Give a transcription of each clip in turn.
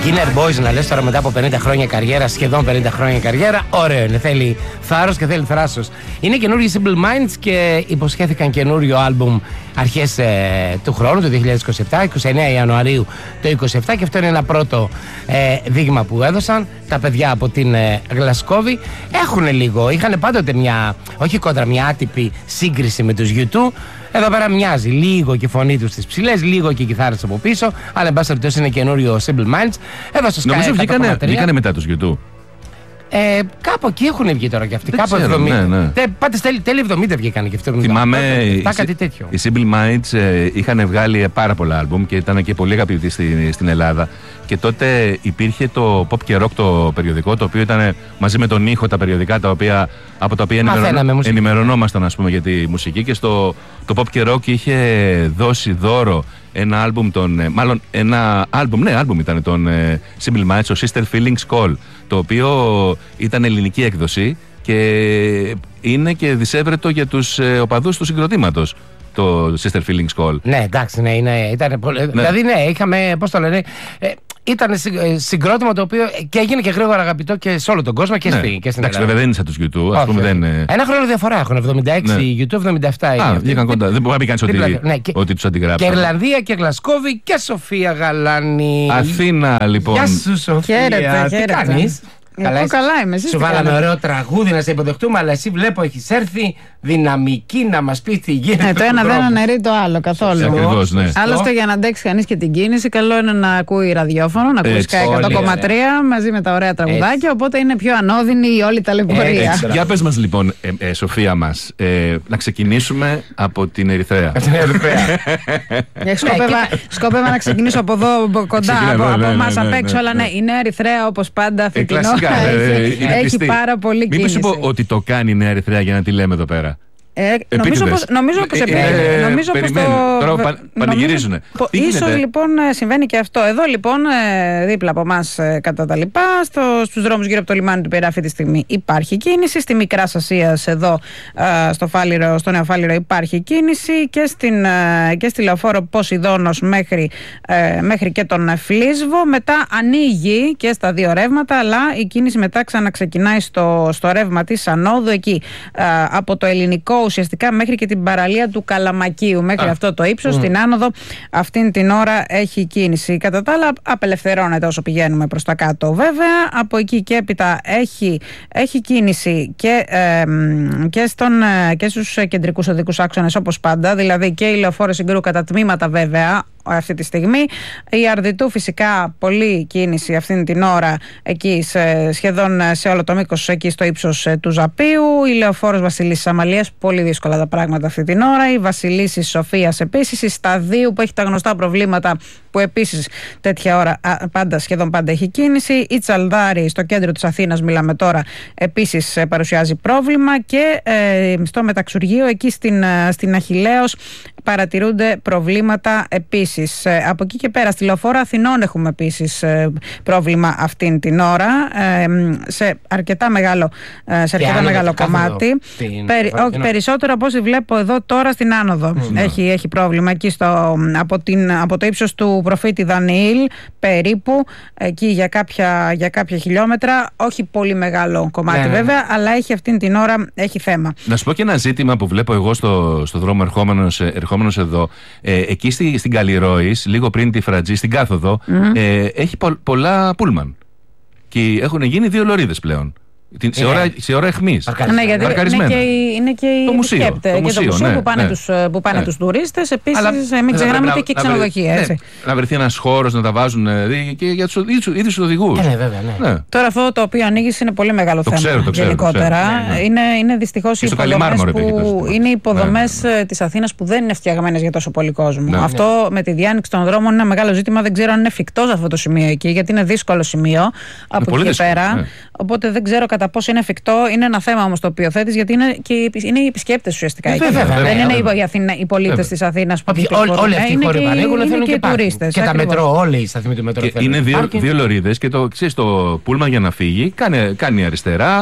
Inner Boys να λες τώρα μετά από 50 χρόνια καριέρα, σχεδόν 50 χρόνια καριέρα, ωραίο είναι. Θέλει θάρρος και θέλει θράσος. Είναι καινούργιοι Simple Minds και υποσχέθηκαν καινούριο άλμπουμ αρχές του χρόνου, του 2027, 29 Ιανουαρίου το 2027, και αυτό είναι ένα πρώτο δείγμα που έδωσαν τα παιδιά από την Γλασκόβη. Έχουν λίγο, είχαν πάντοτε μια, όχι κόντρα, μια άτυπη σύγκριση με τους U2. Εδώ πέρα μοιάζει λίγο και η φωνή του στις ψηλές, λίγο και οι κιθάρες από πίσω. Αλλά εν πάση περιπτώσει είναι καινούριο Simple Minds. Εδώ στο Sky. Νομίζω βγήκανε μετά τους YouTube. Κάπου εκεί έχουν βγει τώρα κι αυτοί. Δεν κάπου ξέρω, 70. ναι. Πάντως τέλη 70 βγήκαν κι αυτοί. Θυμάμαι κάτι τέτοιο. Οι Simple Minds είχαν βγάλει πάρα πολλά άλμπουμ και ήταν και πολύ αγαπητοί στην Ελλάδα. Και τότε υπήρχε το Pop και Rock το περιοδικό, το οποίο ήταν μαζί με τον ήχο τα περιοδικά από τα οποία ενημερωνόμασταν, ας πούμε, για τη μουσική. Και το Pop και Rock είχε δώσει δώρο ένα άλμπουμ άλμπουμ ήταν των Simple Minds, το Sister Feelings Call, το οποίο ήταν ελληνική έκδοση και είναι και δισεύρετο για τους οπαδούς του συγκροτήματος, το Sister Feelings Call. Ναι, εντάξει, ήταν πολύ. Ναι. Δηλαδή, είχαμε, πώς το λένε, ήταν συγκρότημα το οποίο και έγινε και γρήγορα αγαπητό και σε όλο τον κόσμο και στην Ελλάδα. Εντάξει, βέβαια δεν είναι σαν τους YouTube, ας πούμε. Ένα χρόνο διαφορά έχουν. 76 YouTube, 77. Βγήκαν κοντά. Δεν μπορεί να πει κανείς ότι τους αντιγράψαν. Και Ιρλανδία και Γλασκόβη και Σοφία Γαλάνη. Αθήνα, λοιπόν. Γεια σου, Σοφία. Τι κάνεις? Καλά είμαι. Σου βάλαμε ωραίο τραγούδι να σε υποδεχτούμε, αλλά εσύ βλέπω έχεις έρθει δυναμική να μας πεις τι γίνεται. Το ένα δεν αναιρεί το άλλο καθόλου. Ακριβώς, ναι. Άλλωστε, για να αντέξει κανείς και την κίνηση, καλό είναι να ακούει ραδιόφωνο, να ακούει Sky 100,3 μαζί με τα ωραία τραγουδάκια. Οπότε είναι πιο ανώδυνη η όλη ταλαιπωρία. Για πες μας λοιπόν, Σοφία μας, να ξεκινήσουμε από την Ερυθρέα. Σκόπευα να ξεκινήσω από εδώ κοντά, από εμάς απ' έξω, αλλά ναι, είναι Ερυθρέα όπως πάντα. Έχει πάρα πολύ κίνηση. Μήπως σου πω ότι το κάνει η Νέα Ερυθρέα για να τη λέμε εδώ πέρα? Νομίζω πως Τώρα πανηγυρίζουνε. Ίσως λοιπόν συμβαίνει και αυτό. Εδώ λοιπόν δίπλα από εμάς κατά τα λοιπά, στους δρόμους γύρω από το λιμάνι του Πειραιά αυτή τη στιγμή υπάρχει κίνηση. Στη Μικράς Ασίας εδώ στο Νέο Φάληρο υπάρχει κίνηση και στη Λεωφόρο Ποσειδώνος μέχρι και τον Φλίσβο. Μετά ανοίγει και στα δύο ρεύματα, αλλά η κίνηση μετά ξαναξεκινάει στο ρεύμα της Ανόδου, εκεί από το Ελληνικό ουσιαστικά μέχρι και την παραλία του Καλαμακίου, μέχρι αυτό το ύψος. Στην άνοδο αυτήν την ώρα έχει κίνηση. Κατά τα άλλα απελευθερώνεται όσο πηγαίνουμε προς τα κάτω, βέβαια. Από εκεί και έπειτα έχει κίνηση και στους κεντρικούς οδικούς άξονες όπως πάντα, δηλαδή και η Λεωφόρο Συγκρού κατά τμήματα βέβαια αυτή τη στιγμή. Η Αρδιτού φυσικά πολλή κίνηση αυτήν την ώρα εκεί σχεδόν σε όλο το μήκος, εκεί στο ύψος του Ζαπίου. Η Λεωφόρος Βασιλίσσης Αμαλίας, πολύ δύσκολα τα πράγματα αυτή την ώρα. Η Βασιλίσσης Σοφίας επίσης. Η Σταδίου που έχει τα γνωστά προβλήματα, που επίσης τέτοια ώρα σχεδόν πάντα έχει κίνηση. Η Τσαλδάρη στο κέντρο της Αθήνας, μιλάμε τώρα, επίσης παρουσιάζει πρόβλημα. Και στο Μεταξουργείο εκεί στην Αχιλλέως παρατηρούνται προβλήματα επίσης. Από εκεί και πέρα στη Λεωφόρο Αθηνών έχουμε επίσης πρόβλημα αυτήν την ώρα σε αρκετά μεγάλο κομμάτι. Όχι, περισσότερο από όσοι βλέπω εδώ τώρα στην άνοδο έχει πρόβλημα εκεί από το ύψος του προφήτη Δανιήλ περίπου, εκεί για κάποια χιλιόμετρα. Όχι πολύ μεγάλο κομμάτι βέβαια, αλλά έχει αυτήν την ώρα έχει θέμα. Να σου πω και ένα ζήτημα που βλέπω εγώ στο δρόμο ερχόμενος εδώ, εκεί στην Καλλιρόης, λίγο πριν τη Φρατζή, στην κάθοδο, έχει πολλά πούλμαν και έχουν γίνει 2 λωρίδες πλέον. Σε ώρα εχμής. Ναι, γιατί είναι και οι επισκέπτες και το μουσείο που πάνε τους τουρίστες. Επίσης, μην ξεχνάμε ότι και ξενοδοχεία. Να βρεθεί ένας χώρος να τα βάζουν και για τους ίδιους τους οδηγούς. Τώρα αυτό το οποίο ανοίγεις είναι πολύ μεγάλο θέμα γενικότερα. Είναι δυστυχώς οι υποδομές της Αθήνας που δεν είναι φτιαγμένες για τόσο πολύ κόσμο. Αυτό με τη διάνοιξη των δρόμων είναι ένα μεγάλο ζήτημα. Δεν ξέρω αν είναι εφικτό σε αυτό το σημείο εκεί, γιατί είναι δύσκολο σημείο από εκεί και πέρα. Οπότε δεν ξέρω κατά πόσο είναι εφικτό. Είναι ένα θέμα όμως το οποίο θέτεις, γιατί είναι οι επισκέπτες ουσιαστικά. Δεν είναι οι πολίτες της Αθήνας που όλοι αυτοί οι χώροι που ανοίγουν θέλουν και τουρίστες. Και τα μετρό, όλοι οι σταθμοί του μετρό θέλουν. Είναι 2 λωρίδες και το πούλμαν για να φύγει κάνει αριστερά,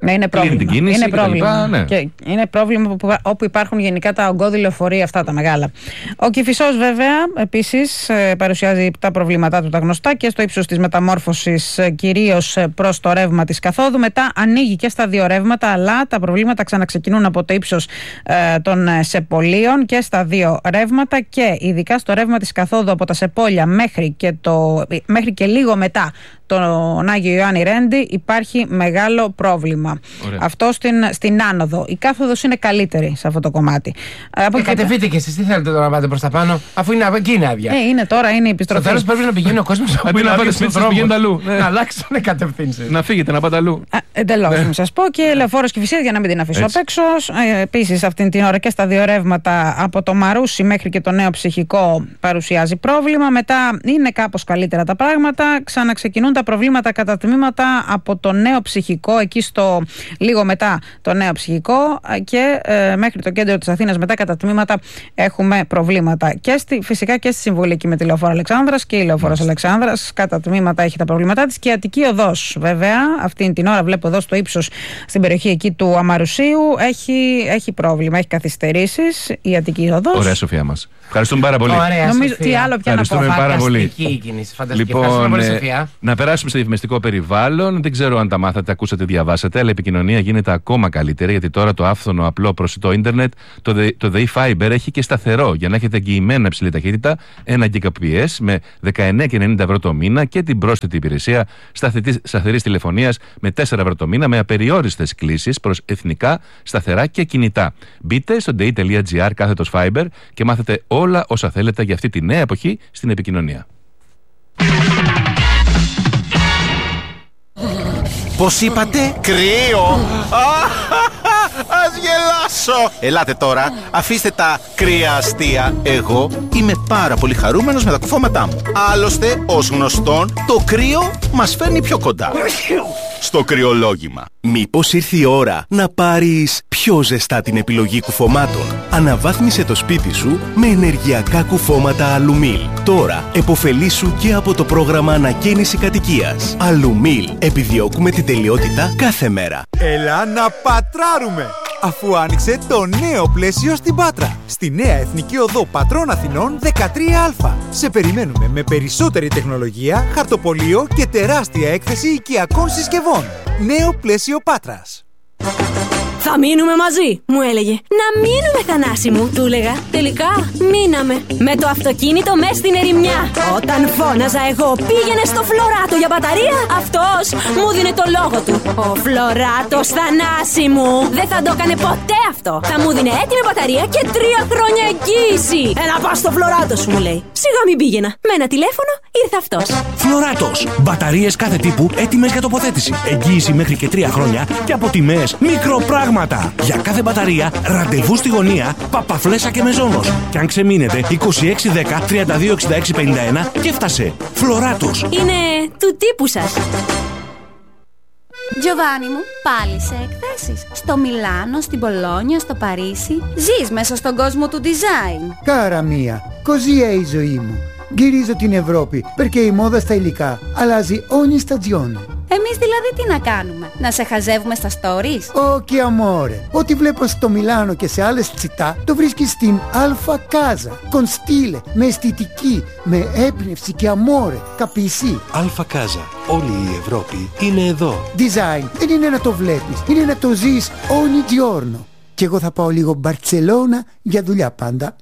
Ναι, είναι πρόβλημα. Την κίνηση είναι πρόβλημα. Ναι. Και είναι πρόβλημα όπου υπάρχουν γενικά τα ογκώδη λεωφορεία, αυτά τα μεγάλα. Ο Κηφισός, βέβαια, επίσης παρουσιάζει τα προβλήματά του τα γνωστά και στο ύψος της μεταμόρφωσης, κυρίως προς το ρεύμα της καθόδου. Μετά ανοίγει και στα δύο ρεύματα, αλλά τα προβλήματα ξαναξεκινούν από το ύψος των Σεπολίων και στα δύο ρεύματα, και ειδικά στο ρεύμα της καθόδου από τα Σεπόλια μέχρι και λίγο μετά τον Άγιο Ιωάννη Ρέντι υπάρχει μεγάλο πρόβλημα. Ωραία. Αυτό στην άνοδο. Η κάθοδος είναι καλύτερη σε αυτό το κομμάτι. Κατεβείτε και εσείς, τι θέλετε τώρα να πάτε προς τα πάνω, αφού είναι εκεί είναι άδεια. Είναι η επιστροφή. Στο τέλος πρέπει να πηγαίνει ο κόσμος Αντί να πάτε σπίτι σας, πηγαίνετε αλλού. Να αλλάξουν κατευθύνσεις. Να φύγετε, να πάτε αλλού. Εντελώς, να σας πω. Και Λεωφόρος Κηφισίας, για να μην την αφήσω απ' έξω. Επίσης, αυτήν την ώρα και στα δύο ρεύματα από το Μαρούσι μέχρι και το Νέο Ψυχικό παρουσιάζει πρόβλημα. Μετά είναι κάπως καλύτερα τα πράγματα. Ξαναξεκινούν τα προβλήματα κατά τμήματα από το Νέο Ψυχικό, εκεί στο λίγο μετά το Νέο Ψυχικό, και μέχρι το κέντρο της Αθήνας μετά κατά τμήματα έχουμε προβλήματα. Και φυσικά και στη Συμβουλική με τη Λεωφόρο Αλεξάνδρας, και η Λεωφόρος Αλεξάνδρας κατά τμήματα έχει τα προβλήματά της, και η Αττική Οδός, βέβαια, αυτήν την ώρα βλέπω εδώ στο ύψος στην περιοχή εκεί του Αμαρουσίου έχει πρόβλημα, έχει καθυστερήσεις η Αττική Οδός. Ωραία, Σοφία μας. Ευχαριστούμε πάρα πολύ. Ωραία, νομίζω, τι άλλο πια να πω. Πάρα πολύ. Φανταστική κίνηση. Λοιπόν, να περάσουμε στο διαφημιστικό περιβάλλον. Δεν ξέρω αν τα μάθατε, ακούσατε, διαβάσατε, αλλά η επικοινωνία γίνεται ακόμα καλύτερη, γιατί τώρα το άφθονο απλό προσιτό ίντερνετ, το ΔΕΗ Fiber, έχει και σταθερό, για να έχετε εγγυημένα υψηλή ταχύτητα 1 Gbps με 19,90 ευρώ το μήνα, και την πρόσθετη υπηρεσία σταθερής τηλεφωνίας με 4 ευρώ το μήνα, με απεριόριστες κλήσεις προς εθνικά, σταθερά και κινητά. Μπείτε στο dei.gr/Fiber και μάθετε όλα όσα θέλετε για αυτή τη νέα εποχή στην επικοινωνία. Πώς είπατε? Κρύο! Ας γελάσω! Ελάτε τώρα, αφήστε τα κρύα αστεία. Εγώ είμαι πάρα πολύ χαρούμενος με τα κουφώματά μου. Άλλωστε, ως γνωστόν, το κρύο μας φέρνει πιο κοντά στο κρυολόγημα. Μήπως ήρθε η ώρα να πάρεις πιο ζεστά την επιλογή κουφωμάτων? Αναβάθμισε το σπίτι σου με ενεργειακά κουφώματα Αλουμίλ. Τώρα επωφελήσου και από το πρόγραμμα ανακαίνιση κατοικίας. Αλουμίλ. Επιδιώκουμε την τελειότητα κάθε μέρα. Έλα να πατράρουμε! Αφού άνοιξε το νέο πλαίσιο στην Πάτρα. Στη νέα Εθνική Οδό Πατρών Αθηνών 13Α. Σε περιμένουμε με περισσότερη τεχνολογία, χαρτοπολείο και τεράστια έκθεση οικιακών συσκευών. Νέο πλαίσιο Πάτρας. Θα μείνουμε μαζί, μου έλεγε. Να μείνουμε, Θανάση μου, του έλεγα. Τελικά μείναμε. Με το αυτοκίνητο μες στην ερημιά. Όταν φώναζα εγώ πήγαινε στο Φλωράτο για μπαταρία, αυτός μου δίνε το λόγο του. Ο Φλωράτος, Θανάση μου, δεν θα το έκανε ποτέ αυτό. Θα μου δίνε έτοιμη μπαταρία και 3 χρόνια εγγύηση. Έλα πας στο Φλωράτο σου, μου λέει. Σιγά μην πήγαινα. Με ένα τηλέφωνο ήρθε αυτός. Φλωράτος. Μπαταρίες κάθε τύπου έτοιμες για τοποθέτηση. Εγγύηση μέχρι και 3 χρόνια και από τιμές μικροπράγματα. Για κάθε μπαταρία, ραντεβού στη γωνία, Παπαφλέσσα και Μεζόνος. Και αν ξεμείνετε, 2610 326651 και φτάσε. Φλωράτος. Είναι του τύπου σας. Giovanni μου, πάλι σε εκθέσεις. Στο Μιλάνο, στην Πολόνια, στο Παρίσι. Ζεις μέσα στον κόσμο του design. Cara mia, così è η ζωή μου. Γυρίζω την Ευρώπη, perché η μόδα στα υλικά αλλάζει ogni stagione. Εμείς δηλαδή τι να κάνουμε, να σε χαζεύουμε στα stories? Όχι, amore. Ό,τι βλέπω στο Μιλάνο και σε άλλες τσιτά, το βρίσκεις στην Alfa Casa. Con stile, με αισθητική, με έμπνευση και amore. Capisci? Alfa Casa. Όλη η Ευρώπη είναι εδώ. Design δεν είναι να το βλέπεις, είναι να το ζεις ogni giorno. Και εγώ θα πάω λίγο Μπαρτσελώνα για δουλειά πάντα,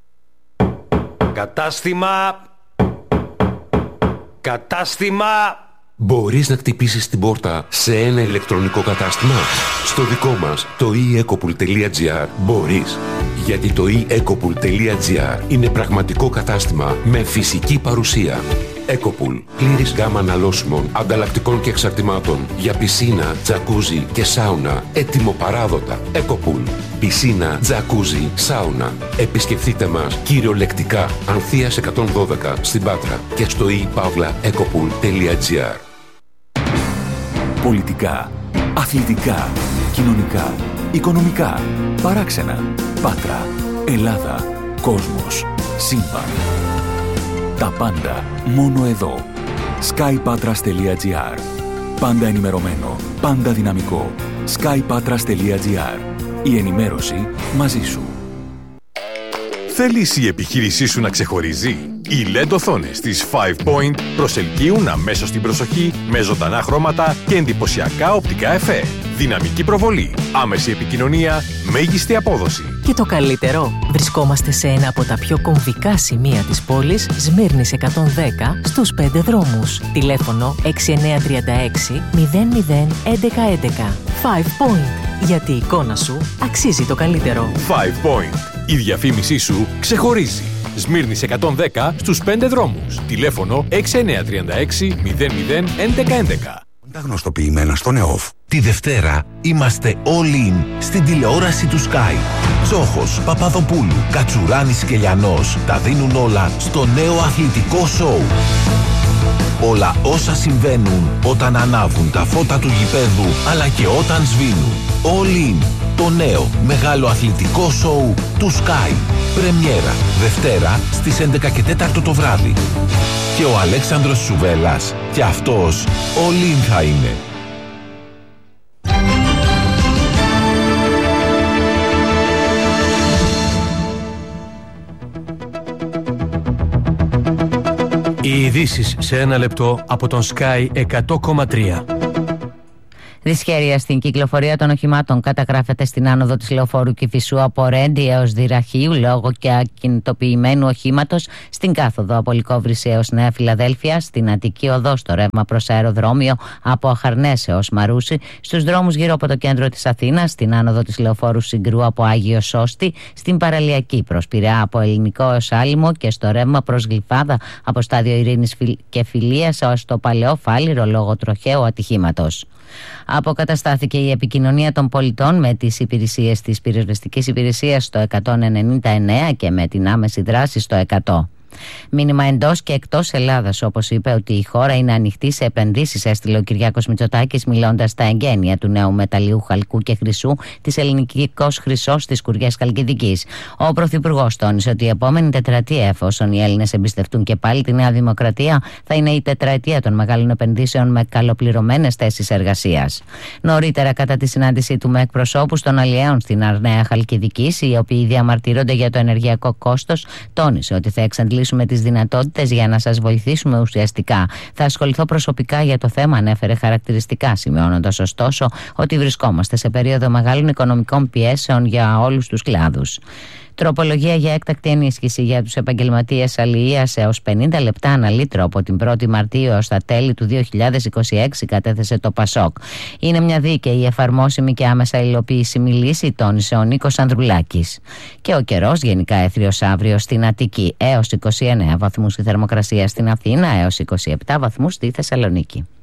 Κατάστημα. Μπορείς να χτυπήσεις την πόρτα σε ένα ηλεκτρονικό κατάστημα? Στο δικό μας, το eEcopool.gr, μπορείς. Γιατί το eEcopool.gr είναι πραγματικό κατάστημα με φυσική παρουσία. Ecopool. Πλήρης γάμα αναλώσιμων, ανταλλακτικών και εξαρτημάτων για πισίνα, τζακούζι και σάουνα. Έτοιμο παράδοτα. Ecopool. Πισίνα, τζακούζι, σάουνα. Επισκεφτείτε μας κυριολεκτικά Ανθείας 112 στην Πάτρα και στο ePavlaEcopool.gr. Πολιτικά, αθλητικά, κοινωνικά, οικονομικά, παράξενα, Πάτρα, Ελλάδα, κόσμος, σύμπαν. Τα πάντα μόνο εδώ. skypatras.gr. Πάντα ενημερωμένο, πάντα δυναμικό. skypatras.gr. Η ενημέρωση μαζί σου. Θέλεις η επιχείρησή σου να ξεχωρίζει? Οι LED οθόνες της 5 Point προσελκύουν αμέσως την προσοχή με ζωντανά χρώματα και εντυπωσιακά οπτικά εφέ. Δυναμική προβολή, άμεση επικοινωνία, μέγιστη απόδοση. Και το καλύτερο, βρισκόμαστε σε ένα από τα πιο κομβικά σημεία της πόλης, Σμύρνης 110, στους 5 δρόμους. Τηλέφωνο 6936 00 1111. 5 Point, γιατί η εικόνα σου αξίζει το καλύτερο. 5 Point, η διαφήμισή σου ξεχωρίζει. Σμύρνης 110 στους 5 δρόμους. Τηλέφωνο 6936 00 1111. Τα γνωστοποιημένα στο ΝΕΟΦ. Τη Δευτέρα είμαστε all in στην τηλεόραση του Sky. Τζόχος, Παπαδοπούλου, Κατσουράνης και Λιανός τα δίνουν όλα στο νέο αθλητικό σοου. Όλα όσα συμβαίνουν όταν ανάβουν τα φώτα του γηπέδου αλλά και όταν σβήνουν. All in, το νέο μεγάλο αθλητικό σοου του Sky. Πρεμιέρα Δευτέρα στις 11:04 το βράδυ. Και ο Αλέξανδρος Σουβέλλας και αυτός all in θα είναι. Οι ειδήσεις σε ένα λεπτό από τον Sky 100,3. Δυσχέρεια στην κυκλοφορία των οχημάτων καταγράφεται στην άνοδο της λεωφόρου Κηφισού από Ρέντι έως Δυραχείου λόγω και ακινητοποιημένου οχήματος, στην κάθοδο από Λυκόβρηση έως Νέα Φιλαδέλφια, στην Αττική οδό στο ρεύμα προς αεροδρόμιο από Αχαρνές έως Μαρούσι, στους δρόμους γύρω από το κέντρο της Αθήνας, στην άνοδο της λεωφόρου Συγκρού από Άγιο Σώστη, στην παραλιακή προς Πειραιά από Ελληνικό έως Άλυμο και στο ρεύμα προς Γλυφάδα από στάδιο Ειρήνης και Φιλίας έως το Παλαιό Φάληρο λόγω τροχαίου ατυχήματος. Αποκαταστάθηκε η επικοινωνία των πολιτών με τις υπηρεσίες της πυροσβεστικής υπηρεσίας στο 199 και με την άμεση δράση στο 100. Μήνυμα εντός και εκτός Ελλάδας, όπως είπε ότι η χώρα είναι ανοιχτή σε επενδύσεις, έστειλε ο Κυριάκος Μητσοτάκης μιλώντας στα εγγένεια του νέου μεταλλίου χαλκού και χρυσού της Ελληνικός Χρυσός στις Κουριές Χαλκιδικής. Ο Πρωθυπουργός τόνισε ότι η επόμενη τετραετία, εφόσον οι Έλληνες εμπιστευτούν και πάλι τη Νέα Δημοκρατία, θα είναι η τετραετία των μεγάλων επενδύσεων με καλοπληρωμένες θέσεις εργασίας. Νωρίτερα, κατά τη συνάντησή του με εκπροσώπους των αλλιέων στην Νέα Χαλκιδικής, οι οποίοι διαμαρτύρονται για το ενεργειακό κόστος, τόνισε ότι θα εξαντλήσουμε τις δυνατότητες για να σας βοηθήσουμε ουσιαστικά. Θα ασχοληθώ προσωπικά για το θέμα, ανέφερε χαρακτηριστικά, σημειώνοντας ωστόσο ότι βρισκόμαστε σε περίοδο μεγάλων οικονομικών πιέσεων για όλους τους κλάδους. Τροπολογία για έκτακτη ενίσχυση για τους επαγγελματίες αλληλείας έως 50 λεπτά ανά λίτρο από την 1η Μαρτίου έως τα τέλη του 2026 κατέθεσε το ΠΑΣΟΚ. Είναι μια δίκαιη, εφαρμόσιμη και άμεσα υλοποιήσιμη λύση, τόνισε ο Νίκος Ανδρουλάκης. Και ο καιρός γενικά έθριος αύριο στην Αττική έως 29 βαθμούς η θερμοκρασία στην Αθήνα, έως 27 βαθμούς στη Θεσσαλονίκη.